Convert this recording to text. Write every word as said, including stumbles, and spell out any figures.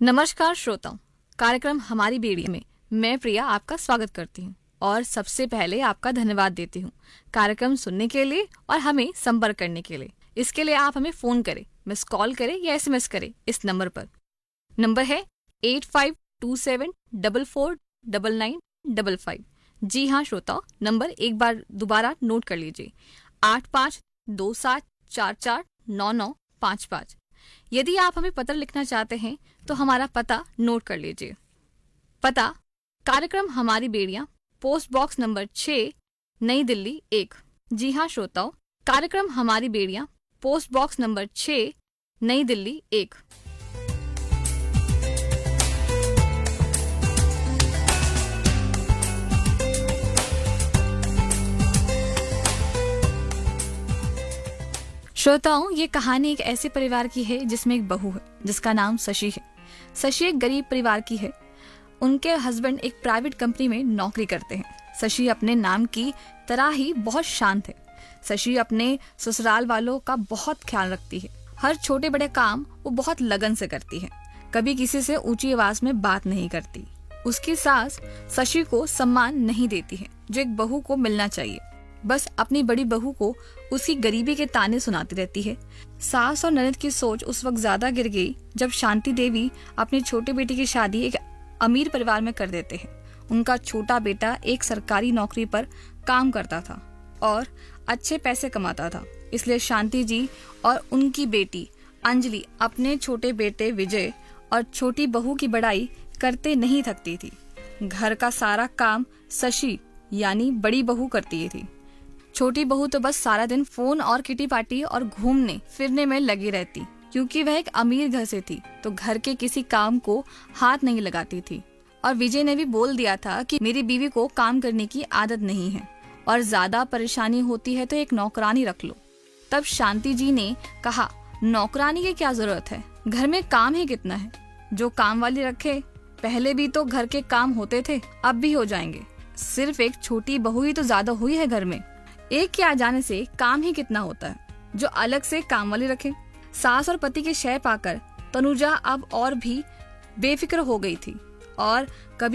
नमस्कार श्रोताओं, कार्यक्रम हमारी बेड़ी में मैं प्रिया आपका स्वागत करती हूँ और सबसे पहले आपका धन्यवाद देती हूँ कार्यक्रम सुनने के लिए और हमें संपर्क करने के लिए। इसके लिए आप हमें फोन करें, मिस कॉल करें या एसएमएस करें इस नंबर पर। नंबर है eight five to seven double four double nine double five. जी हाँ श्रोताओं, नंबर एक बार दोबारा नोट कर लीजिए, आठ पाँच दो सात चार चार नौ नौ पाँच पाँच। यदि आप हमें पत्र लिखना चाहते हैं तो हमारा पता नोट कर लीजिए। पता कार्यक्रम हमारी बेड़ियां, पोस्ट बॉक्स नंबर छः, नई दिल्ली एक। जी हाँ श्रोताओं, कार्यक्रम हमारी बेड़ियां, पोस्ट बॉक्स नंबर छः, नई दिल्ली एक। श्रोताओं, ये कहानी एक ऐसे परिवार की है जिसमें एक बहू है जिसका नाम शशि है। शशि एक गरीब परिवार की है। उनके हस्बैंड एक प्राइवेट कंपनी में नौकरी करते हैं। शशि अपने नाम की तरह ही बहुत शांत है। शशि अपने ससुराल वालों का बहुत ख्याल रखती है। हर छोटे बड़े काम वो बहुत लगन से करती है। कभी किसी से ऊंची आवाज में बात नहीं करती। उसकी सास शशि को सम्मान नहीं देती है जो एक बहू को मिलना चाहिए। बस अपनी बड़ी बहू को उसकी गरीबी के ताने सुनाती रहती है। सास और ननद की सोच उस वक्त ज्यादा गिर गई जब शांति देवी अपनी छोटे बेटे की शादी एक अमीर परिवार में कर देते हैं। उनका छोटा बेटा एक सरकारी नौकरी पर काम करता था और अच्छे पैसे कमाता था, इसलिए शांति जी और उनकी बेटी अंजलि अपने छोटे बेटे विजय और छोटी बहू की बड़ाई करते नहीं थकती थी। घर का सारा काम शशि यानी बड़ी बहू करती थी। छोटी बहू तो बस सारा दिन फोन और किटी पार्टी और घूमने फिरने में लगी रहती। क्योंकि वह एक अमीर घर से थी तो घर के किसी काम को हाथ नहीं लगाती थी। और विजय ने भी बोल दिया था कि मेरी बीवी को काम करने की आदत नहीं है और ज्यादा परेशानी होती है तो एक नौकरानी रख लो। तब शांति जी ने कहा, नौकरानी की क्या जरूरत है, घर में काम ही कितना है, जो काम वाली रखे। पहले भी तो घर के काम होते थे, अब भी हो जाएंगे। सिर्फ एक छोटी बहू ही तो ज्यादा हुई है घर में। एक के आ जाने से काम ही कितना होता है, जो अलग से काम वाली रखे। सास और पति के शय पाकर तनुजा अब और भी बेफिक्र हो गई थी और कभी